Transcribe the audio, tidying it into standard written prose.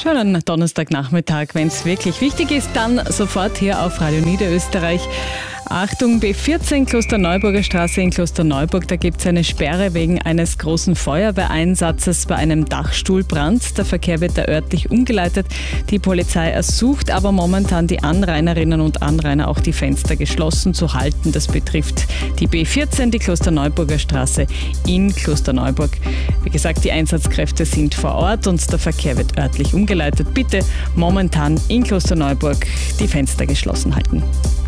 Schönen Donnerstagnachmittag. Wenn es wirklich wichtig ist, dann sofort hier auf Radio Niederösterreich. Achtung, B14 Klosterneuburger Straße in Klosterneuburg, da gibt es eine Sperre wegen eines großen Feuerwehreinsatzes bei einem Dachstuhlbrand. Der Verkehr wird da örtlich umgeleitet. Die Polizei ersucht aber momentan die Anrainerinnen und Anrainer, auch die Fenster geschlossen zu halten. Das betrifft die B14, die Klosterneuburger Straße in Klosterneuburg. Wie gesagt, die Einsatzkräfte sind vor Ort und der Verkehr wird örtlich umgeleitet. Bitte momentan in Klosterneuburg die Fenster geschlossen halten.